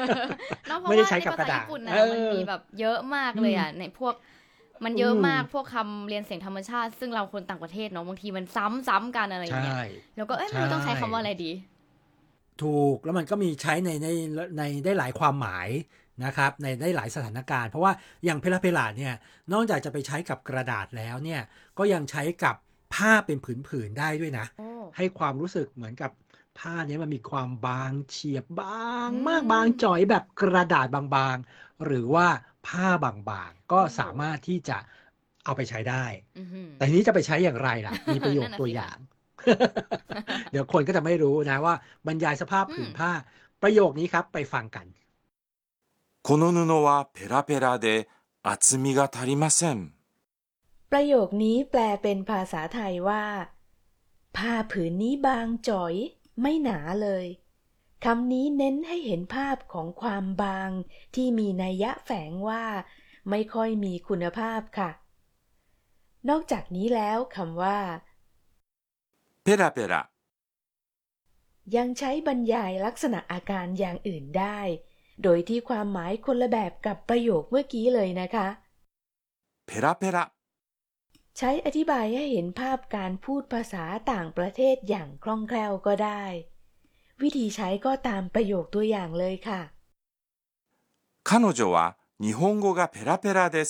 เนาะเพไม่ราะว่าได้ใช้กับในภาษากระดาษญี่ปุ่นน่ะมันมีแบบเยอะมากอืมเลยอ่ะในพวกมันอืเยอะมมากพวกคำเรียนเสียงธรรมชาติซึ่งเราคนต่างประเทศเนาะบางทีมันซ้ำกันอะไรอย่างใช่เงี้ยแล้วก็ไม่ใช่รู้ต้องใช้คำว่าอะไรดีถูกแล้วมันก็มีใช้ในได้หลายความหมายนะครับในได้หลายสถานการณ์เพราะว่าอย่างเพลาเพลาเนี่ยนอกจากจะไปใช้กับกระดาษแล้วเนี่ยก็ยังใช้กับผ้าเป็นผืนๆได้ด้วยนะโอ้ให้ความรู้สึกเหมือนกับผ้าเนี้มันมีความบางเฉียบบางอืมากบางมจ่อยแบบกระดาษบางๆหรือว่าผ้าบางๆก็โอ้โหสามารถที่จะเอาไปใช้ได้อือหือแต่ทีนี้จะไปใช้อย่างไรล่ะมีประโยนั่นน่ะสิค่ะคตัวอย่าง เดี๋ยวคนก็จะไม่รู้นะว่าบรรยายสภาพอืมผืนผ้าประโยคนี้ครับไปฟังกันこの布はペラペラで厚みが足りません。 ประโยคนี้แปลเป็นภาษาไทยว่าผ้าผืนนี้บางจ๋อยไม่หนาเลยคำนี้เน้นให้เห็นภาพของความบางที่มีนัยยะแฝงว่าไม่ค่อยมีคุณภาพค่ะนอกจากนี้แล้วคำว่าペラペラ、 ยังใช้บรรยายลักษณะอาการอย่างอื่นได้โดยที่ความหมายคนละแบบกับประโยคเมื่อกี้เลยนะคะペラペラ、 ใช้อธิบายให้เห็นภาพการพูดภาษาต่างประเทศอย่างคล่องแคล่วก็ได้วิธีใช้ก็ตามประโยคตัวอย่างเลยค่ะ彼女は日本語がペラペラです。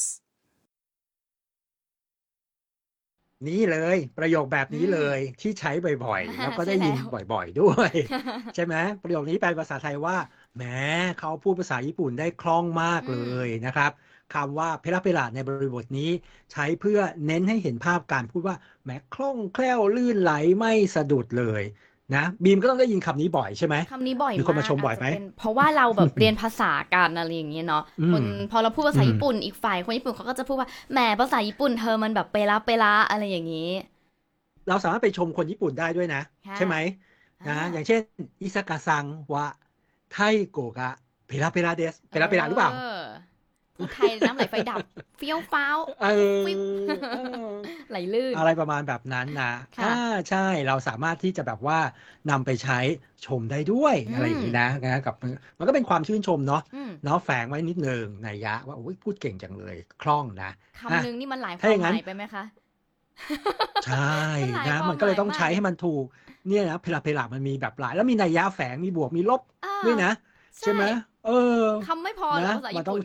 นี่เลยประโยคแบบอืนี้เลมยที่ใช้บ่อยๆแล้ว ก็ได้ยินใช่แล้วบ่อยๆด้วยใช่ไหมประโยคนี้แปลภาษาไทยว่าแหมเขาพูดภาษาญี่ปุ่นได้คล่องมากอืเลมยนะครับคำว่าเพลาเปลาในบริบทนี้ใช้เพื่อเน้นให้เห็นภาพการพูดว่าแหมคล่องแคล่วลื่นไหลไม่สะดุดเลยนะบีมก็ต้องได้ยินคำนี้บ่อยใช่ไหมคำนี้บ่อยมีคนมามากชมบ่อยไหมอาจจะเป็นเพราะว่าเราแบบเรียนภาษากันอะไรอย่างเงี้ยเนาะอืมคนพอเราพูดภาอืมษาญี่ปุ่นอีกฝ่ายคนญี่ปุ่นเขาก็จะพูดว่าแหมภาษาญี่ปุ่นเธอมันแบบเปราเปราอะไรอย่างงี้เราสามารถไปชมคนญี่ปุ่นได้ด้วยนะค่ะใช่ไหมอ่าอย่างเช่นอิซากะซังวะไทโกะกะเพลาเปลาเดสเเพลาเปลาหรือเปล่าออพูดไทยน้ำไหลไฟดับเฟี้ยวฟ้าวเอฟุบฟิบอเออไหลลื่นอะไรประมาณแบบนั้นนะค่ะใช่เราสามารถที่จะแบบว่านำไปใช้ชมได้ด้วยอือะไรอย่ามงนี้นะกับมันก็เป็นความชื่นชมเนาะอืมเนาะแฝงไว้นิดนึงนัยยะว่าโอ้ยพูดเก่งจังเลยคล่องนะอ่ะคำนึงนี่มันหลายคถ้าอย่างนั้นวามหมายไปไหมคะใช่มันหลายนะความหมันก็เลยต้องมายมากใช้ให้มันถูกเนี่ยนะเพลามันมีแบบหลายแล้วมีนัยยะแฝงมีบวกมีลบอ่าด้วยนะใช่ใช่ไหมเออคำไม่พอเหรนะอภาษามันต้องญี่ปุ่น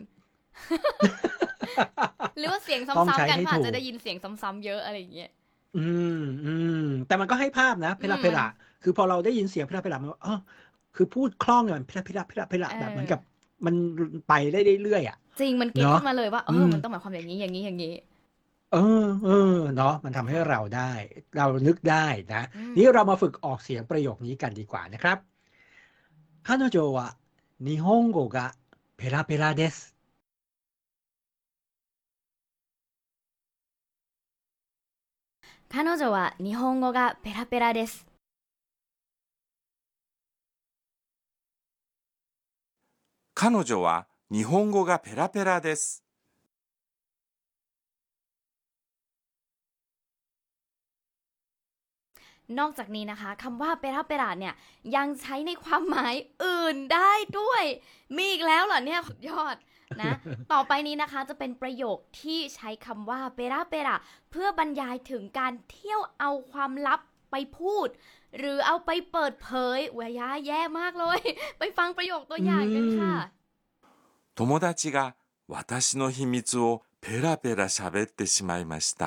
หรือว่าเสียงต้องซ้ำๆกันใช้ให้ถูกเขาอาจจะได้ยินเสียงซ้ำๆเยอะอะไรอย่างเงี้ยอือืแต่มันก็ให้ภาพนะเพอืมมันลาคือพอเราได้ยินเสียงเพลามันคือพูดคล่องเนี่ยมันเพลาเอแบบเหมือนอกับมันไปได้เรื่อยๆอ่ะจริงมันเก็ตเนาะขึ้นมาเลยว่าอืมมันต้องหมายความอย่างนี้อย่างนี้อย่างนี้เอเนาะมันทำให้ค่ะเราได้เรานึกได้นะอืมนี้เรามาฝึกออกเสียงประโยคนี้กันดีกว่านะครับ彼女は日本語がペラペラです。 彼女は日本語がペラペラです彼女は日本語がペラペラです。 นอกจากนี้นะคะคำว่าเปราเปราเนี่ยยังใช้ในความหมายอื่นได้ด้วยมีอีกแล้วเหรอเนี่ยสุดยอดนะต่อไปนี้นะคะจะเป็นประโยคที่ใช้คำว่าเปราเปราเพื่อบรรยายถึงการเที่ยวเอาความลับไปพูดหรือเอาไปเปิดเผยเวยาแย่มากเลยไปฟังประโยคตัวอือย่างกันค่ะม友達が私の秘密をペラペラ喋ってしまいました。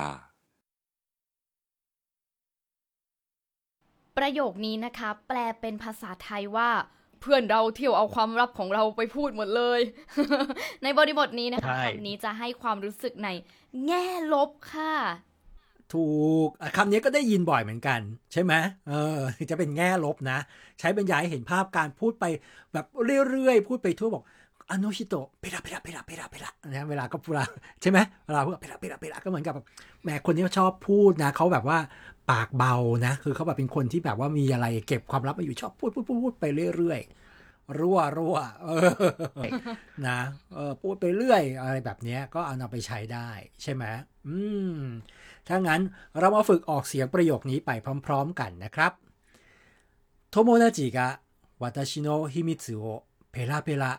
ประโยคนี้นะคะแปลเป็นภาษาไทยว่าเพื่อนเราเที่ยวเอาความลับของเราไปพูดหมดเลยในบริบทนี้นะคะใช่คำนี้จะให้ความรู้สึกในแง่ลบค่ะถูกคำนี้ก็ได้ยินบ่อยเหมือนกันใช่ไหมจะเป็นแง่ลบนะใช้บรรยายให้เห็นภาพการพูดไปแบบเรื่อยๆพูดไปทั่วบอกอโนชิโตะเพลานะเวลาก็พูดใช่ไหมเวลาพูดเพลาก็เหมือนกับแบบแหมคนที่เขาชอบพูดนะเขาแบบว่าปากเบานะคือเขาแบบเป็นคนที่แบบว่ามีอะไรเก็บความลับมาอยู่ชอบพูดไปเรื่อยๆรั่วนะพูดไปเรื่อยอะไรแบบนี้ก็เอานำไปใช้ได้ใช่ไหมอืมถ้างั้นเรามาฝึกออกเสียงประโยคนี้ไปพร้อมๆกันนะครับโทโมดาจิกะวาตาชิโนะฮิมิตสึโอะเพลา